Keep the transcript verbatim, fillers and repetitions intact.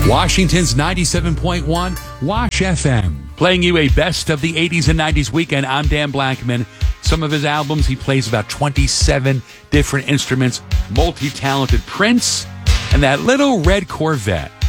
Washington's ninety-seven point one Wash F M. Playing you a best of the eighties and nineties weekend. I'm Dan Blackman. Some of his albums, he plays about twenty-seven different instruments. Multi-talented Prince and that little red Corvette.